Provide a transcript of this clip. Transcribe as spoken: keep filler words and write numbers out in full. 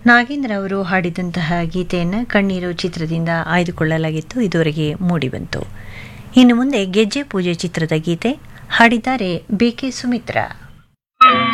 ನಾಗೇಂದ್ರ ಅವರು ಹಾಡಿದಂತಹ ಗೀತೆಯನ್ನು ಕಣ್ಣೀರು ಚಿತ್ರದಿಂದ ಆಯ್ದುಕೊಳ್ಳಲಾಗಿತ್ತು. ಇದುವರೆಗೆ ಮೂಡಿಬಂತು. ಇನ್ನು ಮುಂದೆ ಗೆಜ್ಜೆ ಪೂಜೆ ಚಿತ್ರದ ಗೀತೆ ಹಾಡಿದ್ದಾರೆ ಬಿ ಕೆ ಸುಮಿತ್ರಾ.